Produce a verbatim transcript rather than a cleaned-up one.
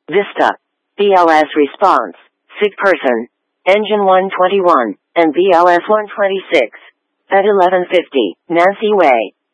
Vista. B L S response. Sick person. Engine one twenty-one, and B L S one twenty-six. At eleven fifty, Nancy Way.